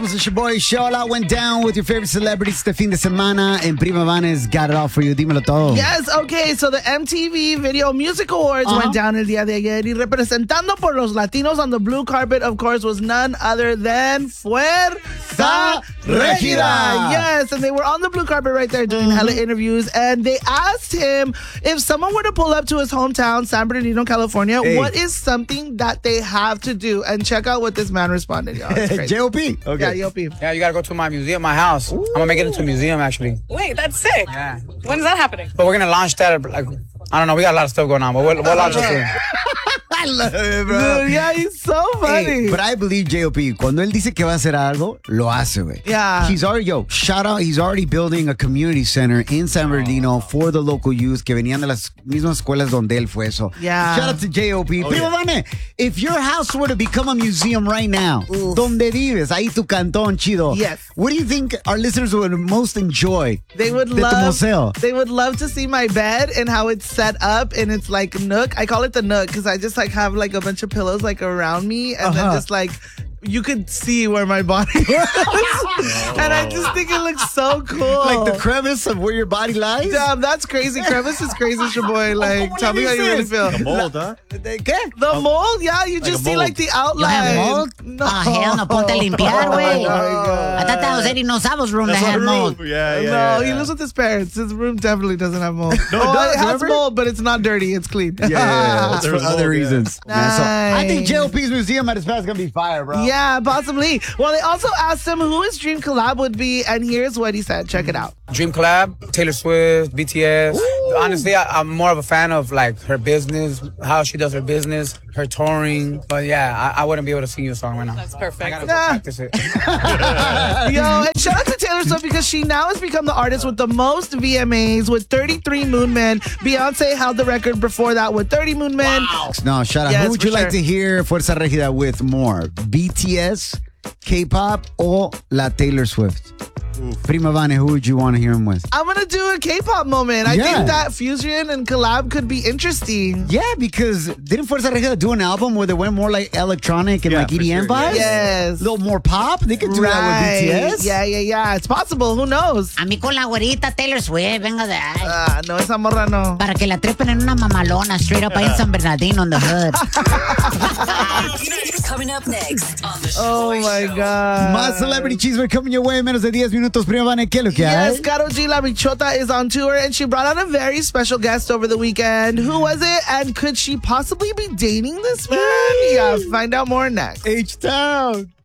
Somos el Boy Show. A lot went down with your favorite celebrities este fin de semana. And Prima Vanes got it all for you. Dímelo todo. Yes, okay. So the MTV Video Music Awards went down el día de ayer. Y representando por los latinos on the blue carpet, of course, was none other than Fuerza Regida. Yes, and they were on the blue carpet right there doing hella interviews. And they asked him if someone were to pull up to his hometown, San Bernardino, California, what is something that they have to do? And check out what this man responded, y'all. J.O.P. Okay. Yeah, J.O.P. Yeah, you gotta go to my museum, my house. I'm gonna make it into a museum, actually. Wait, that's sick. Yeah. When's that happening? But we're gonna launch that, like, I don't know, we got a lot of stuff going on, but we'll launch it soon. I love it, bro. Dude, yeah, he's so funny. Hey, but I believe J.O.P. Cuando él dice que va a hacer algo, lo hace, güey. Yeah. He's already building a community center in San Bernardino for the local youth que venían de las mismas escuelas donde él fue. So, Yeah. shout out to J.O.P. Primo Vane, if your house were to become a museum right now, donde vives, ahí tu cantón chido, Yes. what do you think our listeners would most enjoy? They would de tu museo? They would love to see my bed and how it's set up and it's like nook. I call it the nook because I just like have like a bunch of pillows like around me and then just like you could see where my body was. And I just think it looks so cool. Like the crevice of where your body lies? Damn, that's crazy. Crevice is crazy, Shaboy. Like, tell me how you really feel. The mold, huh? ¿Qué? The mold, yeah, you just see like the outline. have mold? No. Hell no, ponte a limpiar, güey. God. I thought that was Eddie Nosabo's room that had mold. No, he lives with his parents. His room definitely doesn't have mold. No, it does, it has remember? mold, but it's not dirty. It's clean. Yeah. It's for There's other mold, reasons. Nice. So I think J.O.P.'s museum at his past is going to be fire, bro. Yeah, possibly. Well, they also asked him who his dream collab would be, and here's what he said. Check it out. Dream collab, Taylor Swift, BTS. Honestly, I'm more of a fan of like her business, how she does her business, her touring. But yeah, I wouldn't be able to sing you a song right now. That's I perfect. gotta go practice it. Yo, and shout out to Taylor Swift because she now has become the artist with the most VMAs with 33 Moon Men. Beyonce held the record before that with 30 Moon Men. No, shout out. Yes, Who would for you like sure. to hear Fuerza Regida with more? BTS, K-pop, or La Taylor Swift? Prima Vane, who would you want to hear him with? I'm going to do a K-pop moment. I Yeah. think that fusion and collab could be interesting. Yeah, because didn't Fuerza Regida do an album where they went more like electronic and Yeah, like for EDM sure, vibes? Yes. A little more pop? They could do that with BTS? Yeah. It's possible. Who knows? A mí con la güerita Taylor Swift, venga de ahí. No, esa morra no. Para que la trepen en una mamalona, straight up ahí en San Bernardino in the hood. Coming up next on the Show Oh Boy my Show. God. Más Celebrity Cheeseburger coming your way. Menos de 10 minutos. Prima Vane, ¿qué es lo que hay? Yes, Karol G La Bichota is on tour and she brought out a very special guest over the weekend. Who was it? And could she possibly be dating this man? Yeah, find out more next. H-Town.